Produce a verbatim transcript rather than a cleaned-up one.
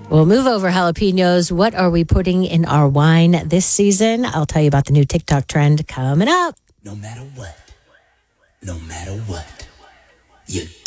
We'll move over jalapenos. What are we putting in our wine this season? I'll tell you about the new TikTok trend coming up. No matter what, no matter what, you